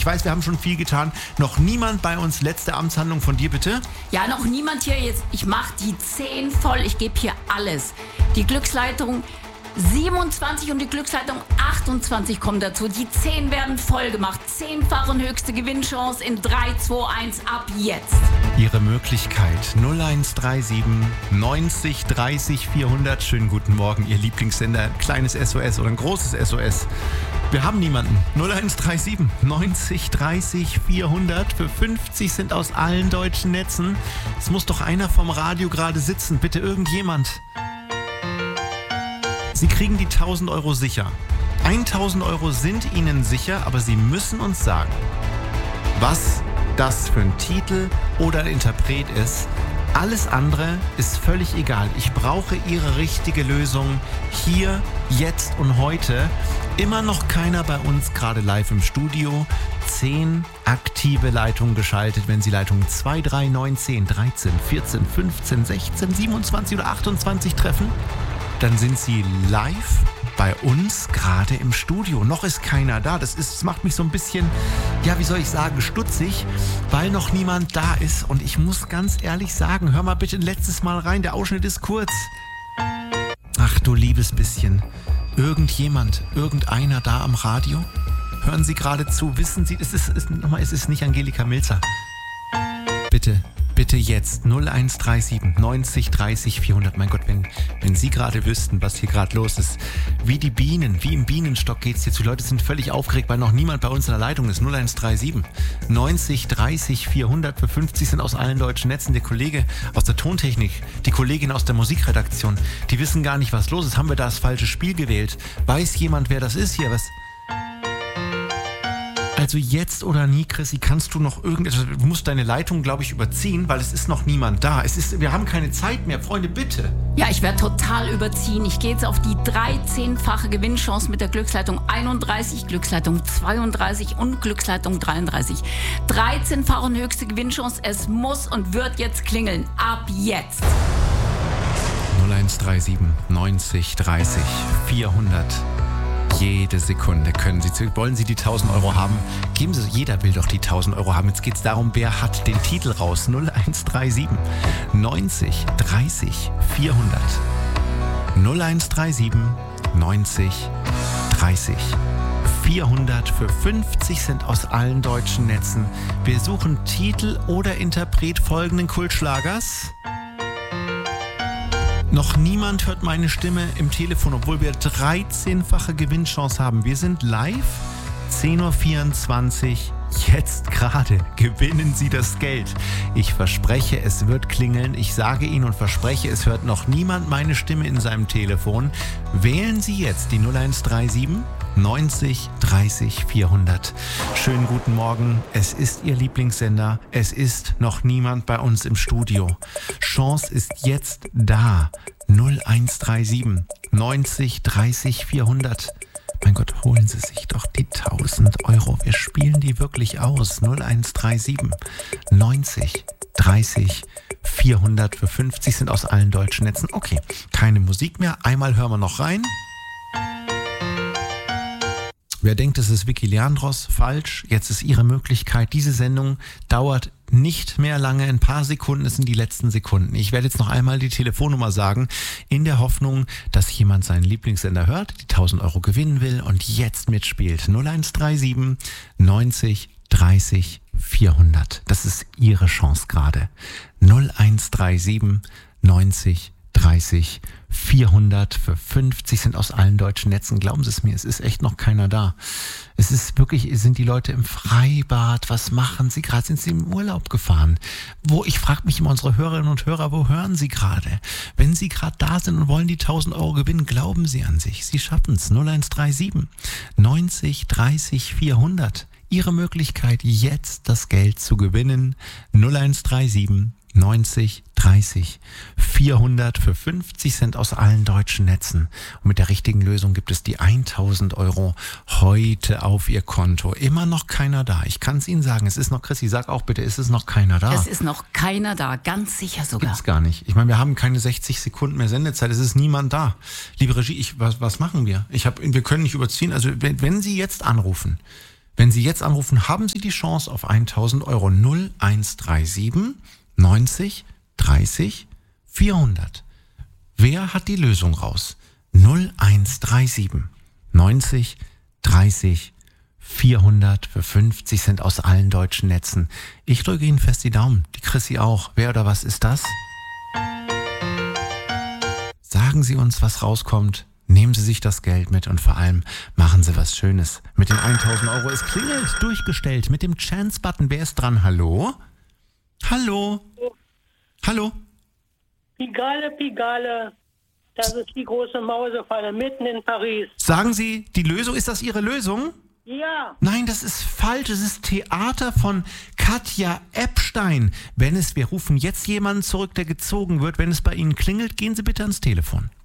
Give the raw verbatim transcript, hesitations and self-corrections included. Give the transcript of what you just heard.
Ich weiß, wir haben schon viel getan. Noch niemand bei uns. Letzte Amtshandlung von dir, bitte. Ja, noch niemand hier jetzt. Ich mache die zehn voll. Ich gebe hier alles. Die Glücksleitung siebenundzwanzig und die Glücksleitung achtundzwanzig kommen dazu. Die zehn werden voll gemacht. Zehnfache höchste Gewinnchance in drei, zwei, eins ab jetzt. Ihre Möglichkeit null eins drei sieben neunzig dreißig vierhundert. Schönen guten Morgen, Ihr Lieblingssender. Kleines S O S oder ein großes S O S. Wir haben niemanden. null eins drei sieben neunzig dreißig vierhundert. Für fünfzig sind aus allen deutschen Netzen. Es muss doch einer vom Radio gerade sitzen. Bitte irgendjemand. Sie kriegen die tausend Euro sicher. tausend Euro sind Ihnen sicher, aber Sie müssen uns sagen, was das für ein Titel oder ein Interpret ist. Alles andere ist völlig egal. Ich brauche Ihre richtige Lösung hier, jetzt und heute. Immer noch keiner bei uns gerade live im Studio. Zehn aktive Leitungen geschaltet. Wenn Sie Leitungen zwei, drei, neun, zehn, dreizehn, vierzehn, fünfzehn, sechzehn, siebenundzwanzig oder achtundzwanzig treffen, dann sind Sie live bei uns gerade im Studio. Noch ist keiner da. Das, ist, das macht mich so ein bisschen, ja, wie soll ich sagen, stutzig, weil noch niemand da ist. Und ich muss ganz ehrlich sagen, hör mal bitte ein letztes Mal rein. Der Ausschnitt ist kurz. Ach du liebes bisschen. Irgendjemand, irgendeiner da am Radio? Hören Sie gerade zu? Wissen Sie, es ist, es, nochmal, es ist nicht Angelika Milzer. Bitte. Bitte jetzt null eins drei sieben neunzig dreißig vierhundert. Mein Gott, wenn, wenn Sie gerade wüssten, was hier gerade los ist. Wie die Bienen, wie im Bienenstock geht's jetzt. Die Leute sind völlig aufgeregt, weil noch niemand bei uns in der Leitung ist. null eins drei sieben neunzig dreißig vierhundert. Für fünfzig sind aus allen deutschen Netzen. Der Kollege aus der Tontechnik, die Kollegin aus der Musikredaktion, die wissen gar nicht, was los ist. Haben wir da das falsche Spiel gewählt? Weiß jemand, wer das ist hier? Was... Also jetzt oder nie, Chrissy, kannst du noch irgendetwas, du musst deine Leitung, glaube ich, überziehen, weil es ist noch niemand da. Es ist, wir haben keine Zeit mehr. Freunde, bitte. Ja, ich werde total überziehen. Ich gehe jetzt auf die dreizehnfache Gewinnchance mit der Glücksleitung einunddreißig, Glücksleitung zweiunddreißig und Glücksleitung dreiunddreißig. dreizehnfache höchste Gewinnchance. Es muss und wird jetzt klingeln. Ab jetzt. null eins drei sieben neunzig dreißig vierhundert. Jede Sekunde können Sie, wollen Sie die tausend Euro haben? Geben Sie, jeder will doch die tausend Euro haben. Jetzt geht es darum, wer hat den Titel raus? null eins drei sieben neunzig dreißig vierhundert. null eins drei sieben neunzig dreißig vierhundert. Für fünfzig sind aus allen deutschen Netzen. Wir suchen Titel oder Interpret folgenden Kultschlagers. Noch niemand hört meine Stimme im Telefon, obwohl wir dreizehnfache Gewinnchance haben. Wir sind live, zehn Uhr vierundzwanzig. Jetzt gerade gewinnen Sie das Geld. Ich verspreche, es wird klingeln. Ich sage Ihnen und verspreche, es hört noch niemand meine Stimme in seinem Telefon. Wählen Sie jetzt die null eins drei sieben neunzig dreißig vierhundert. Schönen guten Morgen. Es ist Ihr Lieblingssender. Es ist noch niemand bei uns im Studio. Chance ist jetzt da. null eins drei sieben neunzig dreißig vierhundert. Mein Gott, holen Sie sich doch die tausend Euro. Wir spielen die wirklich aus. null eins drei sieben neunzig dreißig vierhundert. Für fünfzig sind aus allen deutschen Netzen. Okay, keine Musik mehr. Einmal hören wir noch rein. Wer denkt, es ist Vicky Leandros? Falsch. Jetzt ist Ihre Möglichkeit. Diese Sendung dauert nicht mehr lange. Ein paar Sekunden, es sind die letzten Sekunden. Ich werde jetzt noch einmal die Telefonnummer sagen, in der Hoffnung, dass jemand seinen Lieblingssender hört, die tausend Euro gewinnen will und jetzt mitspielt. null eins drei sieben neunzig dreißig vierhundert. Das ist Ihre Chance gerade. null eins drei sieben neunzig dreißig vierhundert. Für fünfzig sind aus allen deutschen Netzen. Glauben Sie es mir, es ist echt noch keiner da. Es ist wirklich, sind die Leute im Freibad? Was machen sie gerade? Sind sie im Urlaub gefahren? Wo, ich frage mich immer, unsere Hörerinnen und Hörer, wo hören sie gerade? Wenn sie gerade da sind und wollen die tausend Euro gewinnen, glauben sie an sich. Sie schaffen es. null eins drei sieben neunzig dreißig vierhundert. Ihre Möglichkeit, jetzt das Geld zu gewinnen. null eins drei sieben neunzig dreißig vierhundert. Für fünfzig Cent aus allen deutschen Netzen. Und mit der richtigen Lösung gibt es die tausend Euro heute auf Ihr Konto. Immer noch keiner da. Ich kann es Ihnen sagen, es ist noch, Chrissy, sag auch bitte, ist es noch keiner da? Es ist noch keiner da, ganz sicher sogar. Gibt's gar nicht. Ich meine, wir haben keine sechzig Sekunden mehr Sendezeit, es ist niemand da. Liebe Regie, ich, was, was machen wir? Ich hab, wir können nicht überziehen. Also wenn, wenn Sie jetzt anrufen, Wenn Sie jetzt anrufen, haben Sie die Chance auf tausend Euro. null eins drei sieben neunzig dreißig vierhundert. Wer hat die Lösung raus? null eins drei sieben neunzig dreißig vierhundert für fünfzig Cent aus allen deutschen Netzen. Ich drücke Ihnen fest die Daumen. Die Chrissy auch. Wer oder was ist das? Sagen Sie uns, was rauskommt. Nehmen Sie sich das Geld mit und vor allem machen Sie was Schönes mit den tausend Euro. Es klingelt, durchgestellt mit dem Chance-Button. Wer ist dran? Hallo? Hallo? Hallo? Pigalle, Pigalle, das ist die große Mausefalle mitten in Paris. Sagen Sie, die Lösung, ist das Ihre Lösung? Ja. Nein, das ist falsch. Es ist Theater von Katja Epstein. Wenn es, wir rufen jetzt jemanden zurück, der gezogen wird. Wenn es bei Ihnen klingelt, gehen Sie bitte ans Telefon.